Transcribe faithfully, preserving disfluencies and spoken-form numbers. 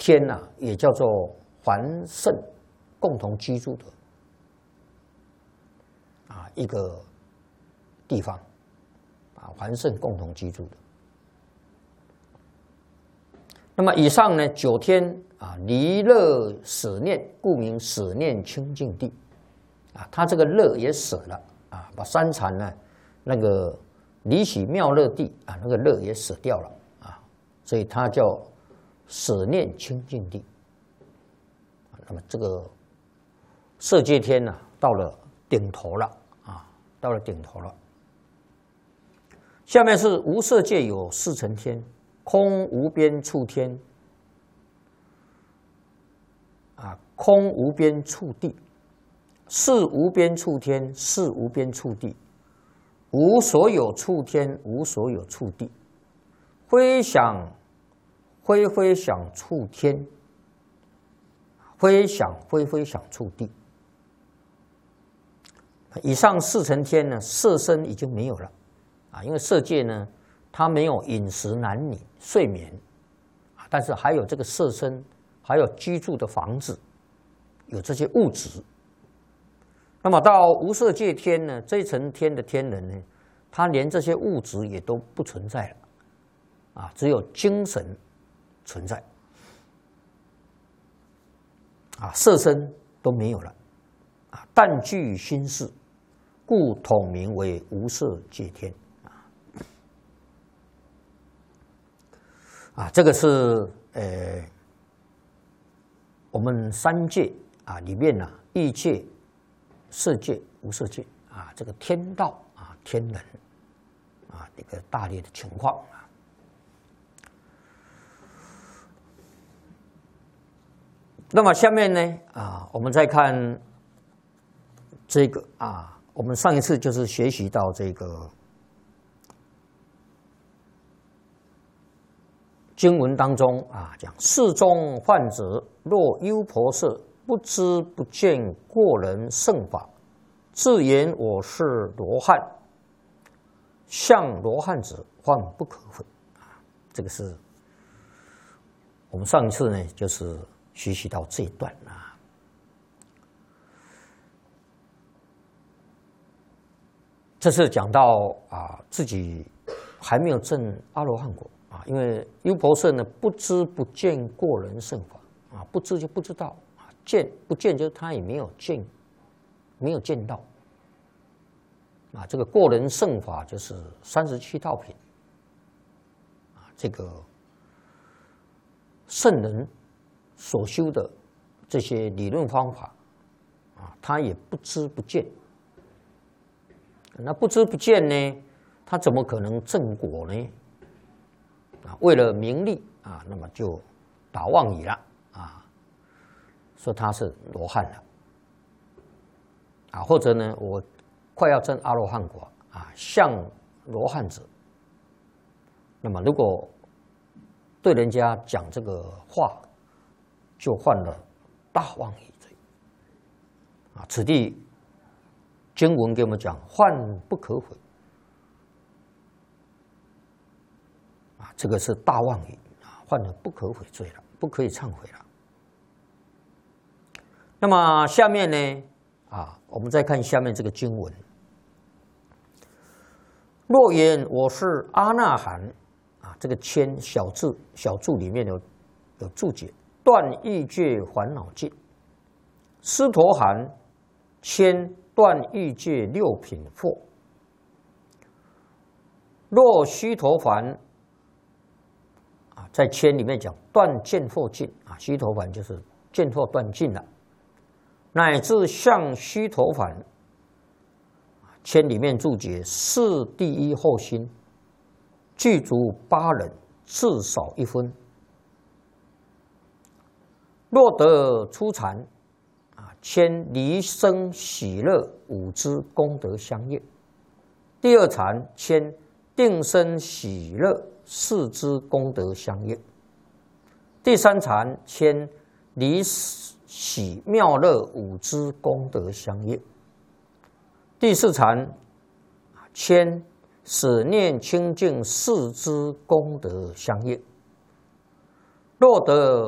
天呐、啊，也叫做凡圣共同居住的啊一个地方啊，凡圣共同居住的。那么以上呢，九天啊，离乐舍念，故名舍念清净地啊。它这个乐也舍了啊，把三禅呢那个离喜妙乐地啊，那个乐也舍掉了啊，所以它叫舍念清净地。那么这个色界天呢、啊，到了顶头了啊，到了顶头了。下面是无色界有四层天。空无边处天，啊，空无边处地，是无边处天，是无边处地，无所有处天，无所有处地，非想非非想处天，非想非非想处地。以上四层天呢，色身已经没有了啊，因为色界呢。它没有饮食男女睡眠，但是还有这个色身，还有居住的房子，有这些物质。那么到无色界天呢，这一层天的天人呢，他连这些物质也都不存在了，啊，只有精神存在，啊，色身都没有了，啊，但具心事，故统名为无色界天。啊，这个是呃，我们三界啊里面呢、啊，欲界、色界、无色界啊，这个天道啊、天人啊，一个大略的情况啊。那么下面呢啊，我们再看这个啊，我们上一次就是学习到这个。经文当中啊，讲世中患者，若优婆塞，不知不见过人圣法，自言我是罗汉，向罗汉者，患不可悔啊。这个是我们上一次呢，就是学习到这一段啊。这是讲到啊，自己还没有证阿罗汉果。啊，因为优婆塞呢，不知不见过人圣法啊，不知就不知道啊，见不见就是他也没有见，没有见到啊。这个过人圣法就是三十七道品啊，这个圣人所修的这些理论方法啊，他也不知不见。那不知不见呢，他怎么可能正果呢？啊，为了名利啊，那么就打妄语了啊，说他是罗汉了啊，或者呢，我快要证阿罗汉果啊，像罗汉者。那么如果对人家讲这个话，就犯了大妄语罪啊。此地经文给我们讲，患不可悔。这个是大妄语啊，犯了不可悔罪了，不可以忏悔了。那么下面呢啊，我们再看下面这个经文：若言我是阿那含啊，这个签小字小注里面有有注解，断欲界烦恼尽。斯陀含签断欲界六品惑。若须陀洹。在签里面讲断见惑尽啊，须陀洹就是见惑断尽了，乃至向须陀洹，签里面注解是第一后心，具足八忍，至少一分。若得初禅啊，签离生喜乐五支功德相应。第二禅签定生喜乐四支功德相应。第三禅签离喜妙乐五支功德相应。第四禅签舍念清净四支功德相应。若得